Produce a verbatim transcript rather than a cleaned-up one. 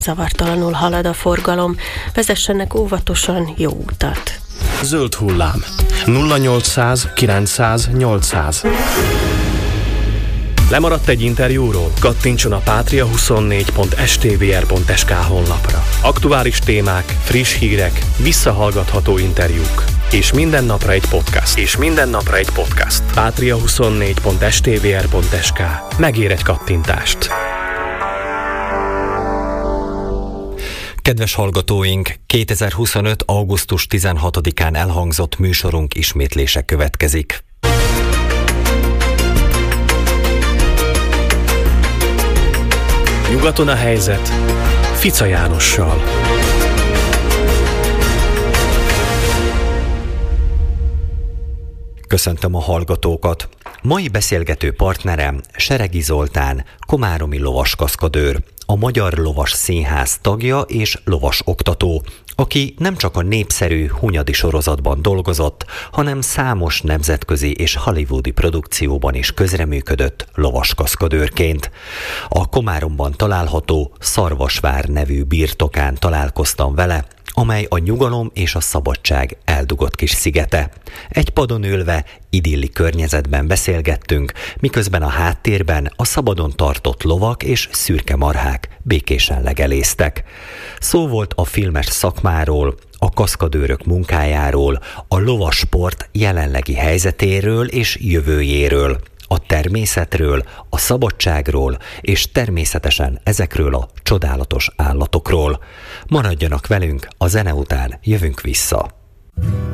Zavartalanul halad a forgalom, vezessenek óvatosan, jó utat. Zöld hullám. nulla nyolcszáz kilencszáz nyolcszáz. Lemaradt egy interjúról? Kattintson a patria huszonnégy pont s t v r pont s k honlapra. Aktuális témák, friss hírek, visszahallgatható interjúk. És minden napra egy podcast. És minden napra egy podcast. patria huszonnégy pont s t v r pont s k. Megér egy kattintást. Kedves hallgatóink, kétezer-huszonöt. augusztus tizenhatodikán elhangzott műsorunk ismétlése következik. Nyugaton a helyzet Fica Jánossal. Köszöntöm a hallgatókat! Mai beszélgető partnerem Seregi Zoltán, komáromi lovaskaszkadőr, a Magyar Lovas Színház tagja és lovas oktató, aki nem csak a népszerű Hunyadi sorozatban dolgozott, hanem számos nemzetközi és hollywoodi produkcióban is közreműködött lovaskaszkadőrként. A Komáromban található Szarvasvár nevű birtokán találkoztam vele, amely a nyugalom és a szabadság eldugott kis szigete. Egy padon ülve, idilli környezetben beszélgettünk, miközben a háttérben a szabadon tartott lovak és szürke marhák békésen legelésztek. Szó volt a filmes szakmáról, a kaszkadőrök munkájáról, a lovasport jelenlegi helyzetéről és jövőjéről, a természetről, a szabadságról, és természetesen ezekről a csodálatos állatokról. Maradjanak velünk, a zene után jövünk vissza.